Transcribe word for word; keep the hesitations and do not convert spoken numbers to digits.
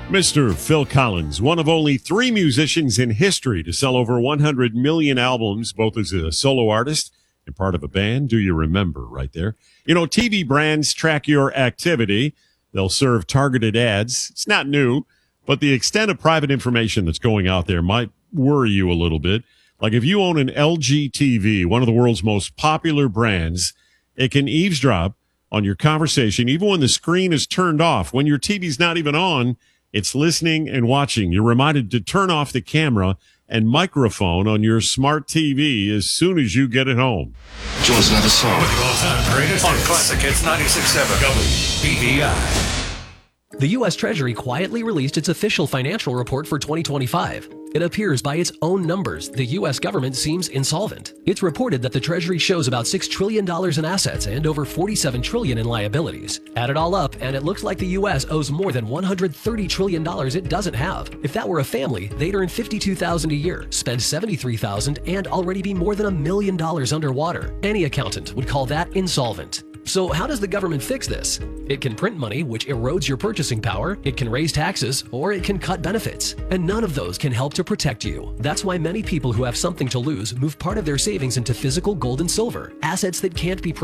Mister Phil Collins, one of only three musicians in history to sell over one hundred million albums, both as a solo artist and part of a band. Do you remember right there? You know, T V brands track your activity. They'll serve targeted ads. It's not new, but the extent of private information that's going out there might worry you a little bit. Like if you own an L G T V, one of the world's most popular brands, it can eavesdrop on your conversation, even when the screen is turned off. When your T V's not even on, it's listening and watching. You're reminded to turn off the camera and microphone on your smart T V as soon as you get it home. Joins another song. With the all-time greatest on Classic Hits ninety-six point seven W B E I. The U S Treasury quietly released its official financial report for twenty twenty-five. It appears by its own numbers, the U S government seems insolvent. It's reported that the Treasury shows about six trillion dollars in assets and over forty-seven trillion dollars in liabilities. Add it all up, and it looks like the U S owes more than one hundred thirty trillion dollars it doesn't have. If that were a family, they'd earn fifty-two thousand dollars a year, spend seventy-three thousand dollars, and already be more than a million dollars underwater. Any accountant would call that insolvent. So how does the government fix this? It can print money, which erodes your purchasing power, it can raise taxes, or it can cut benefits. And none of those can help to protect you. That's why many people who have something to lose move part of their savings into physical gold and silver, assets that can't be